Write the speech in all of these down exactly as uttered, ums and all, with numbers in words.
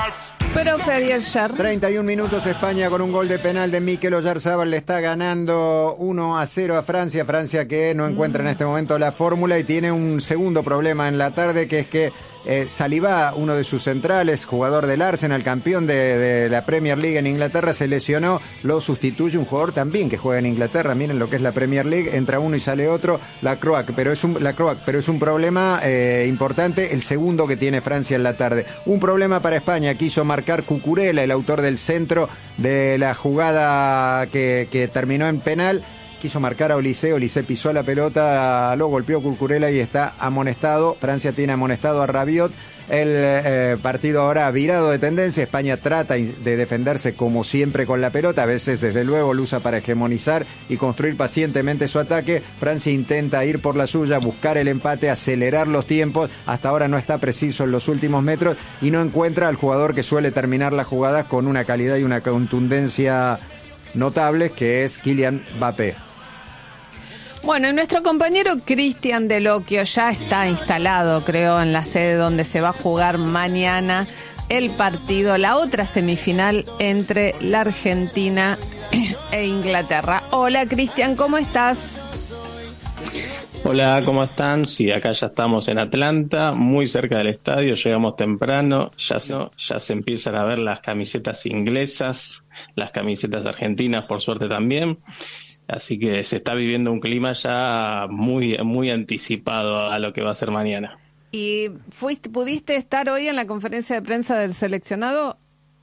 Profe Ayer. treinta y un minutos, España con un gol de penal de Mikel Oyarzabal le está ganando uno a cero a Francia. Francia que no encuentra en este momento la fórmula y tiene un segundo problema en la tarde, que es que eh, Saliba, uno de sus centrales, jugador del Arsenal, campeón de, de la Premier League en Inglaterra, se lesionó. Lo sustituye un jugador también que juega en Inglaterra. Miren lo que es la Premier League, entra uno y sale otro, la Croac, pero es un, la Croac, pero es un problema eh, importante, el segundo que tiene Francia en la tarde. Un problema para España, quiso marcar Cucurella, el autor del centro de la jugada que, que terminó en penal. Quiso marcar a Olise, Olise pisó la pelota, lo golpeó Cucurella y está amonestado. Francia tiene amonestado a Rabiot. El eh, partido ahora ha virado de tendencia. España trata de defenderse como siempre con la pelota. A veces, desde luego, lo usa para hegemonizar y construir pacientemente su ataque. Francia intenta ir por la suya, buscar el empate, acelerar los tiempos. Hasta ahora no está preciso en los últimos metros y no encuentra al jugador que suele terminar las jugadas con una calidad y una contundencia notables, que es Kylian Mbappé. Bueno, y nuestro compañero Cristian Delocchio ya está instalado, creo, en la sede donde se va a jugar mañana el partido, la otra semifinal entre la Argentina e Inglaterra. Hola, Cristian, ¿cómo estás? Hola, ¿cómo están? Sí, acá ya estamos en Atlanta, muy cerca del estadio, llegamos temprano, ya se, ya se empiezan a ver las camisetas inglesas, las camisetas argentinas, por suerte también. Así que se está viviendo un clima ya muy muy anticipado a lo que va a ser mañana. ¿Y fuiste, pudiste estar hoy en la conferencia de prensa del seleccionado?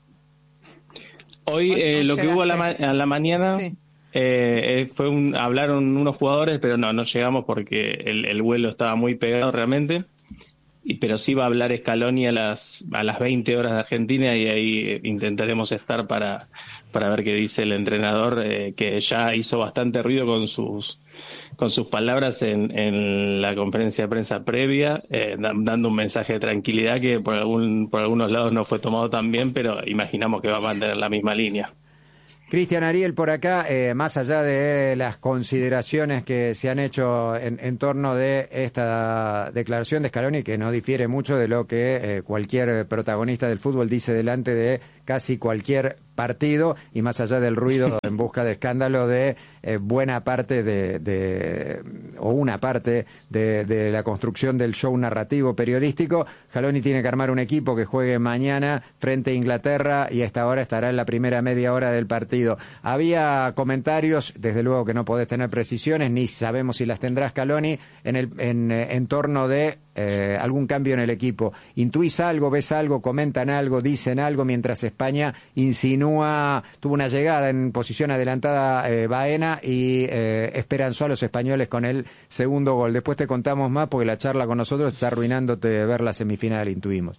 Hoy eh, lo que hubo a la, ma- a la mañana sí. eh, fue un, hablaron unos jugadores, pero no, no llegamos porque el, el vuelo estaba muy pegado realmente. Y, pero sí va a hablar Scaloni a las a las veinte horas de Argentina y ahí intentaremos estar para para ver qué dice el entrenador, eh, que ya hizo bastante ruido con sus con sus palabras en, en la conferencia de prensa previa, eh, dando un mensaje de tranquilidad que por algún por algunos lados no fue tomado tan bien, pero imaginamos que va a mantener la misma línea. Cristian, Ariel por acá, eh, más allá de las consideraciones que se han hecho en, en torno de esta declaración de Scaloni, que no difiere mucho de lo que eh, cualquier protagonista del fútbol dice delante de casi cualquier partido, y más allá del ruido en busca de escándalo de eh, buena parte de, de o una parte de, de la construcción del show narrativo periodístico, Scaloni tiene que armar un equipo que juegue mañana frente a Inglaterra y a esta hora estará en la primera media hora del partido. Había comentarios, desde luego que no podés tener precisiones, ni sabemos si las tendrá Scaloni, en, el, en, en torno de Eh, algún cambio en el equipo. ¿Intuís algo, ves algo, comentan algo, dicen algo, mientras España insinúa, tuvo una llegada en posición adelantada eh, Baena y eh, esperanzó a los españoles con el segundo gol? Después te contamos más porque la charla con nosotros está arruinándote ver la semifinal, intuimos.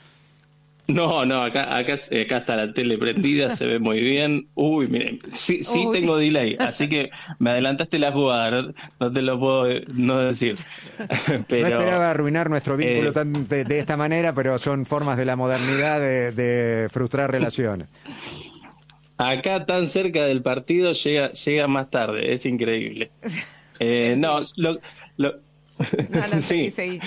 No, no, acá, acá, acá está la tele prendida, se ve muy bien. Uy, miren, sí, sí Uy. tengo delay, así que me adelantaste la jugada, no, no te lo puedo no decir. Pero, no esperaba arruinar nuestro vínculo eh, tan de, de esta manera, pero son formas de la modernidad de, de frustrar relaciones. Acá tan cerca del partido llega llega más tarde, es increíble. Eh, no, lo... lo No, no, seguí, sí. seguí.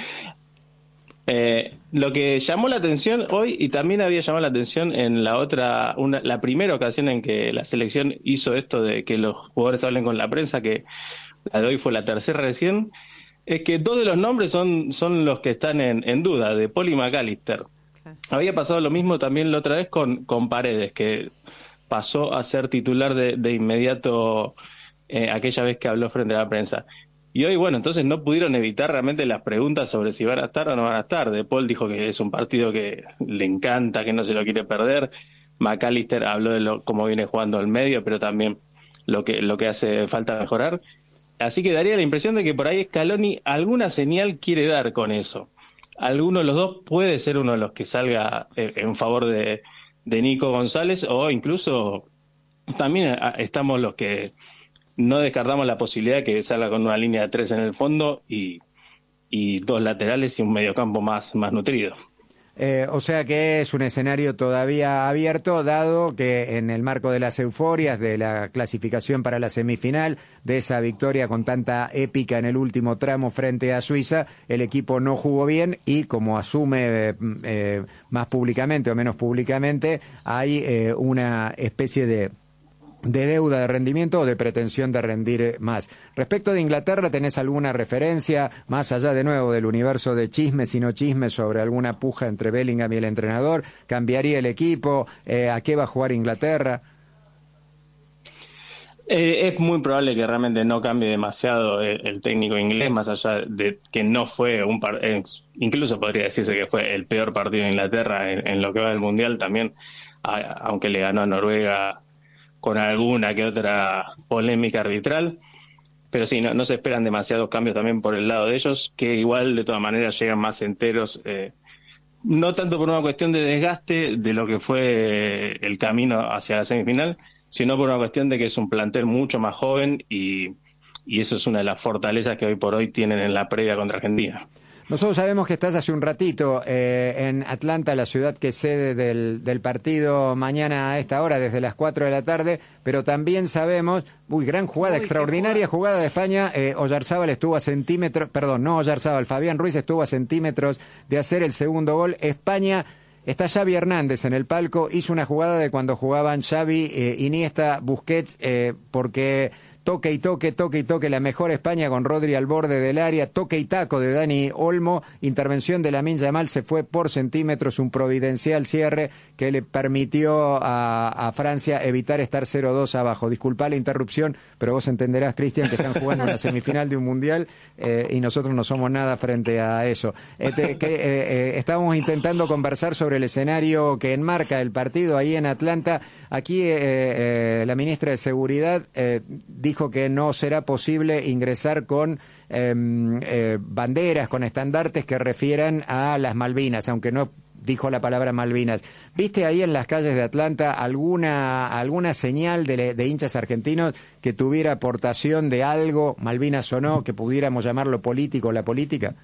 Eh, lo que llamó la atención hoy, y también había llamado la atención en la otra, una, la primera ocasión en que la selección hizo esto de que los jugadores hablen con la prensa, que la de hoy fue la tercera recién, es que dos de los nombres son, son los que están en, en duda, de Paul y McAllister. Claro. Había pasado lo mismo también la otra vez con, con Paredes, que pasó a ser titular de, de inmediato eh, aquella vez que habló frente a la prensa. Y hoy, bueno, entonces no pudieron evitar realmente las preguntas sobre si van a estar o no van a estar. De Paul dijo que es un partido que le encanta, que no se lo quiere perder. McAllister habló de lo, cómo viene jugando al medio, pero también lo que, lo que hace falta mejorar. Así que daría la impresión de que por ahí Scaloni alguna señal quiere dar con eso. Alguno de los dos puede ser uno de los que salga en favor de, de Nico González, o incluso también estamos los que no descartamos la posibilidad de que salga con una línea de tres en el fondo y, y dos laterales y un mediocampo más, más nutrido. Eh, o sea que es un escenario todavía abierto, dado que en el marco de las euforias, de la clasificación para la semifinal, de esa victoria con tanta épica en el último tramo frente a Suiza, el equipo no jugó bien y, como asume eh, eh, más públicamente o menos públicamente, hay eh, una especie de de deuda de rendimiento o de pretensión de rendir más. Respecto de Inglaterra, ¿tenés alguna referencia, más allá de nuevo del universo de chismes y no chismes, sobre alguna puja entre Bellingham y el entrenador? ¿Cambiaría el equipo? Eh, ¿A qué va a jugar Inglaterra? Eh, es muy probable que realmente no cambie demasiado el, el técnico inglés, más allá de que no fue un par, eh, incluso podría decirse que fue el peor partido de Inglaterra en, en lo que va del Mundial también, a, aunque le ganó a Noruega con alguna que otra polémica arbitral, pero sí, no, no se esperan demasiados cambios también por el lado de ellos, que igual de todas maneras llegan más enteros, eh, no tanto por una cuestión de desgaste de lo que fue el camino hacia la semifinal, sino por una cuestión de que es un plantel mucho más joven y, y eso es una de las fortalezas que hoy por hoy tienen en la previa contra Argentina. Nosotros sabemos que estás hace un ratito eh, en Atlanta, la ciudad que es sede del, del partido mañana a esta hora, desde las cuatro de la tarde, pero también sabemos, uy, gran jugada, uy, extraordinaria jugada. jugada de España, eh, Oyarzábal estuvo a centímetros, perdón, no Oyarzábal, Fabián Ruiz estuvo a centímetros de hacer el segundo gol. España, está Xavi Hernández en el palco, hizo una jugada de cuando jugaban Xavi, eh, Iniesta, Busquets, eh, porque... Toque y toque, toque y toque, la mejor España con Rodri al borde del área, toque y taco de Dani Olmo, intervención de Lamine Yamal, se fue por centímetros, un providencial cierre que le permitió a, a Francia evitar estar cero dos abajo. Disculpa la interrupción, pero vos entenderás, Cristian, que están jugando una semifinal de un mundial eh, y nosotros no somos nada frente a eso. Eh, te, que, eh, eh, estábamos intentando conversar sobre el escenario que enmarca el partido ahí en Atlanta. Aquí eh, eh, la ministra de Seguridad eh, dijo que no será posible ingresar con eh, eh, banderas, con estandartes que refieran a las Malvinas, aunque no dijo la palabra Malvinas. ¿Viste ahí en las calles de Atlanta alguna alguna señal de, de hinchas argentinos que tuviera aportación de algo, Malvinas o no, que pudiéramos llamarlo político o la política?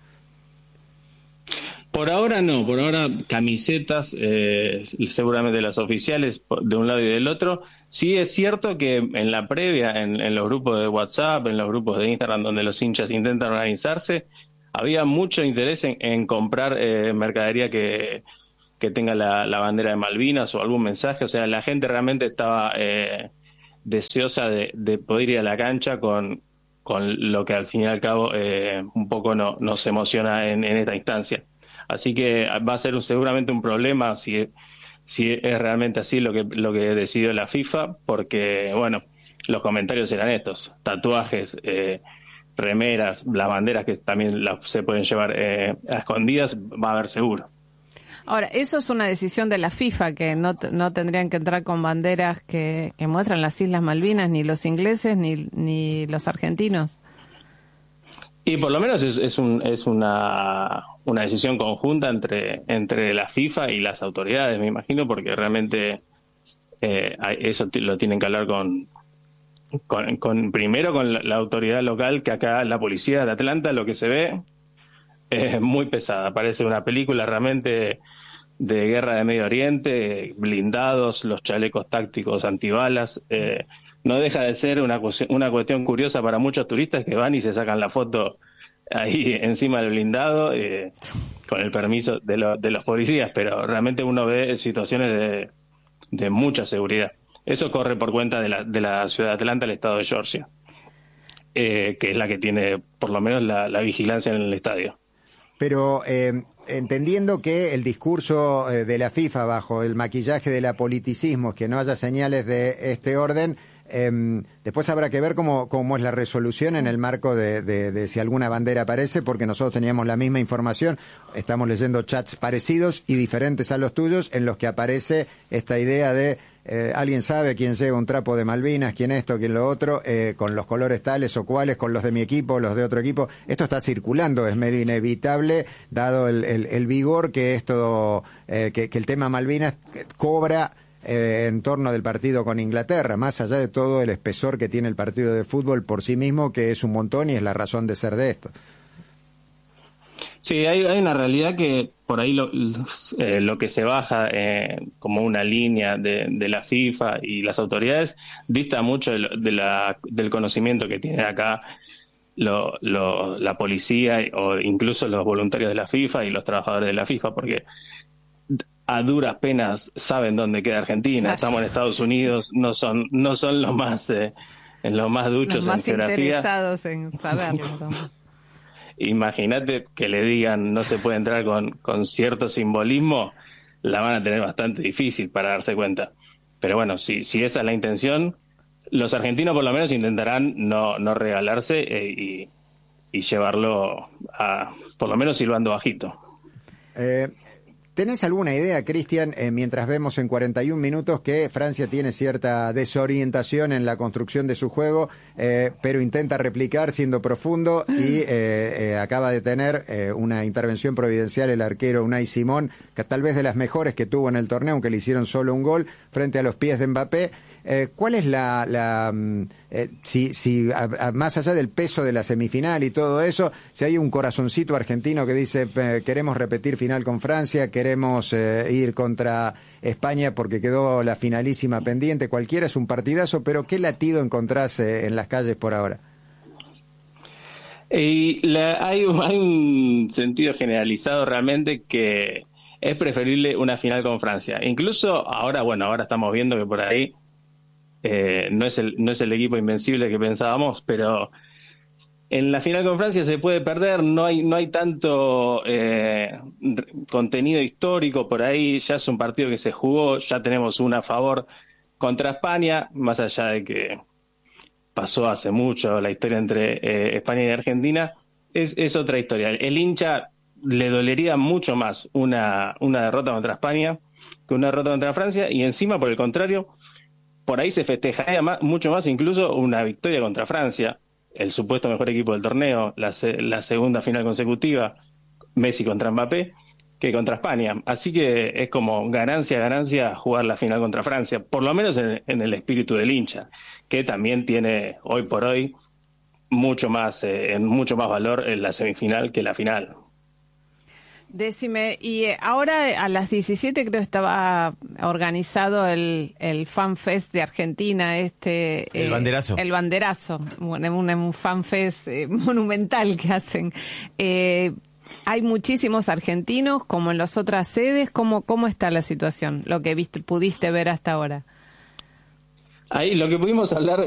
Por ahora no, por ahora camisetas, eh, seguramente las oficiales de un lado y del otro. Sí es cierto que en la previa, en, en los grupos de WhatsApp, en los grupos de Instagram donde los hinchas intentan organizarse, había mucho interés en, en comprar eh, mercadería que, que tenga la, la bandera de Malvinas o algún mensaje. O sea, la gente realmente estaba eh, deseosa de, de poder ir a la cancha con, con lo que al fin y al cabo eh, un poco no, nos emociona en, en esta instancia. Así que va a ser un, seguramente un problema si, si es realmente así lo que, lo que decidió la FIFA, porque, bueno, los comentarios eran estos: tatuajes, eh, remeras, las banderas que también la, se pueden llevar eh, a escondidas, va a haber seguro. Ahora, eso es una decisión de la FIFA, que no, no tendrían que entrar con banderas que, que muestran las Islas Malvinas, ni los ingleses ni, ni los argentinos. Y por lo menos es, es, un, es una, una decisión conjunta entre, entre la FIFA y las autoridades, me imagino, porque realmente eh, eso lo tienen que hablar con, con, con primero con la, la autoridad local, que acá la policía de Atlanta lo que se ve es muy pesada. Parece una película realmente de guerra de Medio Oriente, blindados, los chalecos tácticos antibalas. Eh, no deja de ser una, una cuestión curiosa para muchos turistas que van y se sacan la foto ahí encima del blindado eh, con el permiso de, lo, de los policías, pero realmente uno ve situaciones de, de mucha seguridad. Eso corre por cuenta de la, de la ciudad de Atlanta, el estado de Georgia, eh, que es la que tiene por lo menos la, la vigilancia en el estadio. Pero eh, entendiendo que el discurso eh, de la FIFA bajo el maquillaje del apoliticismo, que no haya señales de este orden, eh, después habrá que ver cómo, cómo es la resolución en el marco de, de, de si alguna bandera aparece, porque nosotros teníamos la misma información, estamos leyendo chats parecidos y diferentes a los tuyos, en los que aparece esta idea de eh, alguien sabe quién lleva un trapo de Malvinas, quién esto, quién lo otro, eh, con los colores tales o cuales, con los de mi equipo, los de otro equipo. Esto está circulando, es medio inevitable, dado el, el, el vigor que esto, eh, que, que el tema Malvinas cobra eh, en torno del partido con Inglaterra, más allá de todo el espesor que tiene el partido de fútbol por sí mismo, que es un montón y es la razón de ser de esto. Sí, hay, hay una realidad que por ahí lo, eh, lo que se baja eh, como una línea de, de la FIFA y las autoridades dista mucho de, de la, del conocimiento que tiene acá lo, lo, la policía o incluso los voluntarios de la FIFA y los trabajadores de la FIFA, porque a duras penas saben dónde queda Argentina. Estamos en Estados Unidos, no son no son los más eh, los más duchos los más en geografía. Interesados en saberlo. Imagínate que le digan no se puede entrar con, con cierto simbolismo, la van a tener bastante difícil para darse cuenta. Pero bueno, si, si esa es la intención, los argentinos por lo menos intentarán no, no regalarse eh, y, y llevarlo a, por lo menos silbando bajito. Eh, ¿Tenés alguna idea, Cristian, eh, mientras vemos en cuarenta y un minutos que Francia tiene cierta desorientación en la construcción de su juego, eh, pero intenta replicar siendo profundo y eh, eh, acaba de tener eh, una intervención providencial el arquero Unai Simón, que tal vez de las mejores que tuvo en el torneo, aunque le hicieron solo un gol frente a los pies de Mbappé? Eh, ¿Cuál es la, la eh, si, si a, a, más allá del peso de la semifinal y todo eso, si hay un corazoncito argentino que dice eh, queremos repetir final con Francia, queremos eh, ir contra España porque quedó la finalísima pendiente, cualquiera es un partidazo, pero ¿qué latido encontrás eh, en las calles por ahora? Y la, hay, un, hay un sentido generalizado realmente que es preferible una final con Francia. Incluso ahora, bueno, ahora estamos viendo que por ahí Eh, no es el no es el equipo invencible que pensábamos, pero en la final con Francia se puede perder, no hay no hay tanto eh, contenido histórico por ahí, ya es un partido que se jugó, ya tenemos una a favor contra España, más allá de que pasó hace mucho la historia entre eh, España y Argentina, es, es otra historia. El hincha le dolería mucho más una, una derrota contra España que una derrota contra Francia, y encima, por el contrario, por ahí se festejaría más, mucho más incluso una victoria contra Francia, el supuesto mejor equipo del torneo, la, la segunda final consecutiva, Messi contra Mbappé, que contra España. Así que es como ganancia, ganancia jugar la final contra Francia, por lo menos en, en el espíritu del hincha, que también tiene hoy por hoy mucho más, eh, mucho más valor en la semifinal que la final. Decime, y ahora a las diecisiete creo estaba organizado el, el Fan Fest de Argentina, este el eh, banderazo. El banderazo, bueno, un, un Fan Fest eh, monumental que hacen. Eh, hay muchísimos argentinos, como en las otras sedes. ¿Cómo, cómo está la situación? Lo que viste, pudiste ver hasta ahora. Ahí lo que pudimos hablar